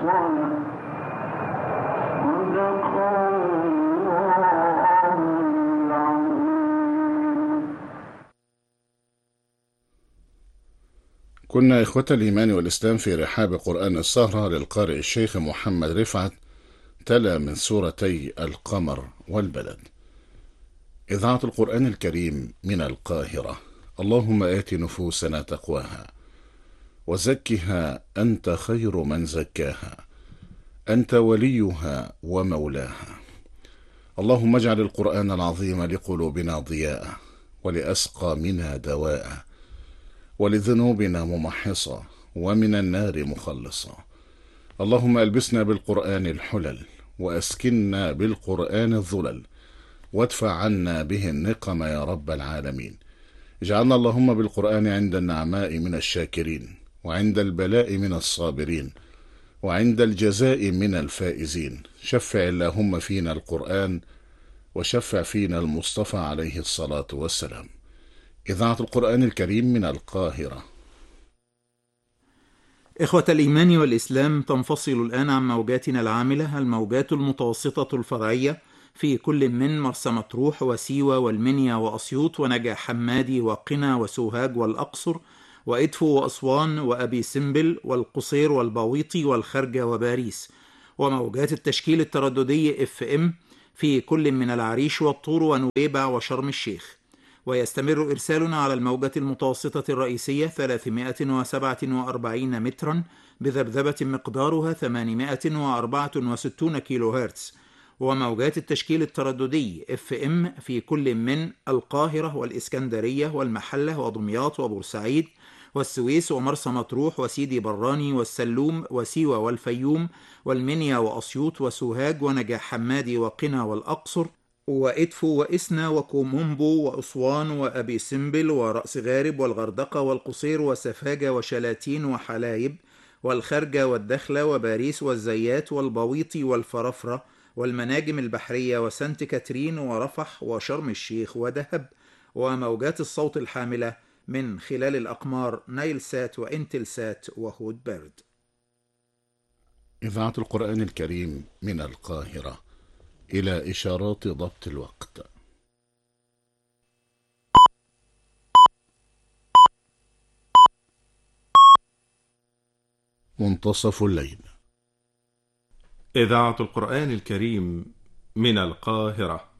كنا إخوة الإيمان والإسلام في رحاب قرآن السهرة للقارئ الشيخ محمد رفعت، تلا من سورتي القمر والبلد. إذاعة القرآن الكريم من القاهرة. اللهم آت نفوسنا تقواها وزكها أنت خير من زكاها، أنت وليها ومولاها. اللهم اجعل القرآن العظيم لقلوبنا ضياء، ولأسقامنا دواء، ولذنوبنا ممحصة، ومن النار مخلصة. اللهم ألبسنا بالقرآن الحلل، وأسكننا بالقرآن الظلل، وادفع عنا به النقم يا رب العالمين. اجعلنا اللهم بالقرآن عند النعماء من الشاكرين، وعند البلاء من الصابرين، وعند الجزاء من الفائزين. شفع اللهم فينا القرآن، وشفع فينا المصطفى عليه الصلاة والسلام. إذاعة القرآن الكريم من القاهرة. إخوة الإيمان والإسلام، تنفصل الآن عن موجاتنا العاملة الموجات المتوسطة الفرعية في كل من مرسى مطروح وسيوة والمنيا وأسيوط ونجع حمادي وقنا وسوهاج والأقصر وإدفو وأسوان وأبي سمبل والقصير والباويطي والخرجة وباريس، وموجات التشكيل الترددي FM في كل من العريش والطور ونويبع وشرم الشيخ. ويستمر إرسالنا على الموجة المتوسطة الرئيسية 347 مترا بذبذبة مقدارها 864 كيلو هرتز، وموجات التشكيل الترددي FM في كل من القاهرة والإسكندرية والمحلة ودمياط وبورسعيد والسويس ومرسى مطروح وسيدي براني والسلوم وسيوة والفيوم والمنيا وأسيوط وسوهاج ونجع حمادي وقنا والأقصر وإدفو وإسنا وكومومبو وأسوان وأبي سمبل ورأس غارب والغردقة والقصير وسفاجة وشلاتين وحلايب والخرجة والدخلة وباريس والزيات والبويطي والفرفرة والمناجم البحرية وسانت كاترين ورفح وشرم الشيخ ودهب، وموجات الصوت الحاملة من خلال الأقمار نايل سات وإنتل سات وهود بيرد. إذاعة القرآن الكريم من القاهرة. إلى إشارات ضبط الوقت. منتصف الليل. إذاعة القرآن الكريم من القاهرة.